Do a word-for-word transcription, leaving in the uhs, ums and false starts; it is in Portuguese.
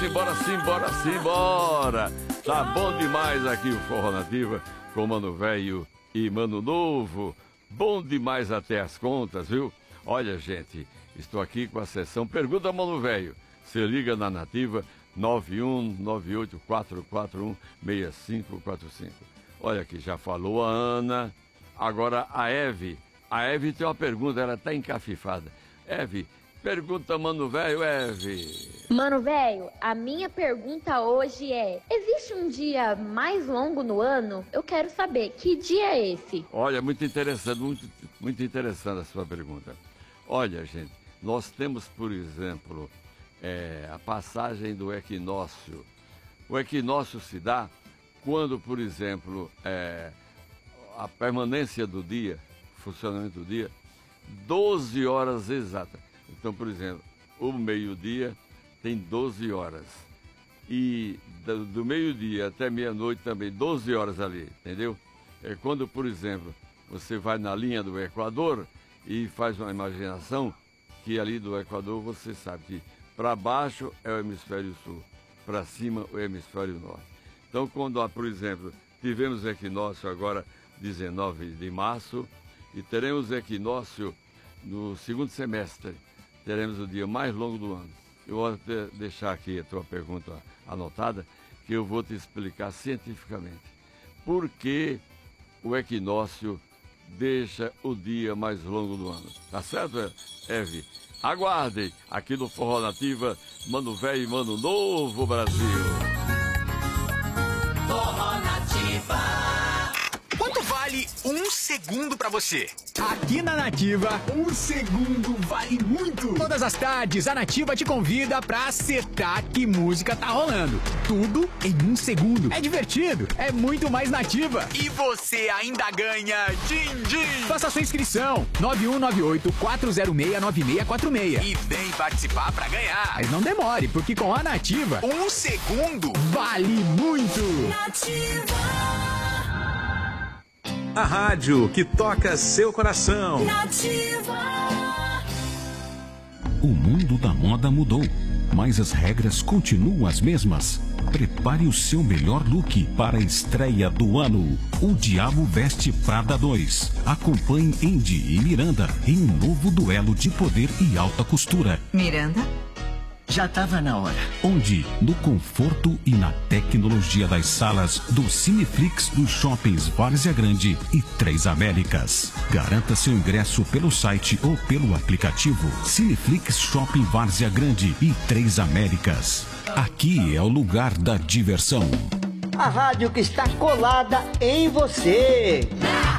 simbora, simbora, simbora. Tá bom demais aqui o Forró Nativa com Mano Velho e Mano Novo. Bom demais até as contas, viu? Olha, gente, estou aqui com a sessão Pergunta Mano Velho. Você liga na Nativa nove um nove oito quatro quatro um seis cinco quatro cinco. Olha aqui, já falou a Ana. Agora a Eve. A Eve tem uma pergunta, ela está encafifada. Eve, pergunta Mano Velho, Eve. Mano Velho, a minha pergunta hoje é: existe um dia mais longo no ano? Eu quero saber, que dia é esse? Olha, muito interessante, muito, muito interessante a sua pergunta. Olha, gente, nós temos, por exemplo, é, a passagem do equinócio. O equinócio se dá quando, por exemplo, é, a permanência do dia, funcionamento do dia, doze horas exatas. Então, por exemplo, o meio-dia tem doze horas. E do, do meio-dia até meia-noite também, doze horas ali, entendeu? É quando, por exemplo, você vai na linha do Equador e faz uma imaginação que ali do Equador você sabe que para baixo é o hemisfério sul, para cima o hemisfério norte. Então, quando, por exemplo, tivemos equinócio agora, dezenove de março, e teremos equinócio no segundo semestre, teremos o dia mais longo do ano. Eu vou deixar aqui a tua pergunta anotada, que eu vou te explicar cientificamente por que o equinócio deixa o dia mais longo do ano. Tá certo, Eve? Aguardem aqui no Forró Nativa, Mano Velho e Mano Novo, Brasil. Forró Nativa. Quanto vale um segundo pra você? Aqui na Nativa, um segundo vale muito. Todas as tardes, a Nativa te convida pra acertar que música tá rolando. Tudo em um segundo. É divertido, é muito mais Nativa. E você ainda ganha din-din. Faça sua inscrição, nove um nove oito quatro zero seis nove seis quatro seis. E vem participar pra ganhar. Mas não demore, porque com a Nativa, um segundo vale muito. Nativa. A rádio que toca seu coração. Nativa. O mundo da moda mudou, mas as regras continuam as mesmas. Prepare o seu melhor look para a estreia do ano. O Diabo Veste Prada dois. Acompanhe Andy e Miranda em um novo duelo de poder e alta costura. Miranda? Já estava na hora. Onde, no conforto e na tecnologia das salas do Cineflix dos shoppings Várzea Grande e Três Américas. Garanta seu ingresso pelo site ou pelo aplicativo Cineflix Shopping Várzea Grande e Três Américas. Aqui é o lugar da diversão. A rádio que está colada em você.